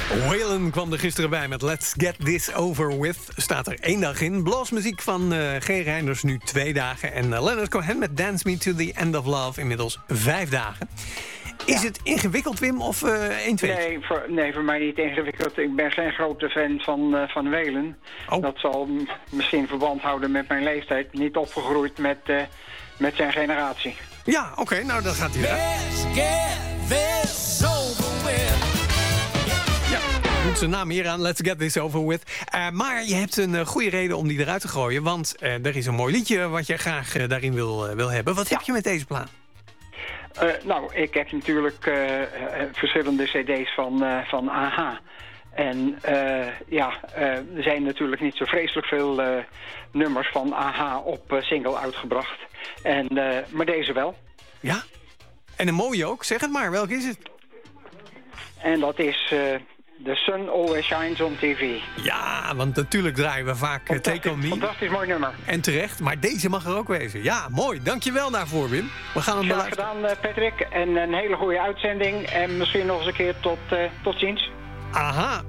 Waylon kwam er gisteren bij met Let's Get This Over With. Staat er 1 dag in. Bluesmuziek van G. Reinders nu 2 dagen. En Leonard Cohen met Dance Me to the End of Love inmiddels 5 dagen. Is het ingewikkeld, Wim, of 1-2? Nee, voor mij niet ingewikkeld. Ik ben geen grote fan van Waylon. Oh. Dat zal misschien verband houden met mijn leeftijd. Niet opgegroeid met zijn generatie. Ja, oké, nou dan gaat hij eruit. Let's get this over with. Doet zijn naam hier aan, Let's Get This Over With. Maar je hebt een goede reden om die eruit te gooien. Want er is een mooi liedje wat je graag daarin wil hebben. Wat heb je met deze plaat? Ik heb natuurlijk verschillende cd's van AHA. En er zijn natuurlijk niet zo vreselijk veel nummers van AHA op single uitgebracht. Maar deze wel. Ja? En een mooie ook? Zeg het maar, welke is het? En dat is The Sun Always Shines on TV. Ja, want natuurlijk draaien we vaak Take On Me. Fantastisch mooi nummer. En terecht, maar deze mag er ook wezen. Ja, mooi. Dankjewel daarvoor, Wim. We gaan hem beluisteren. Graag gedaan, Patrick. En een hele goede uitzending. En misschien nog eens een keer tot ziens. Aha.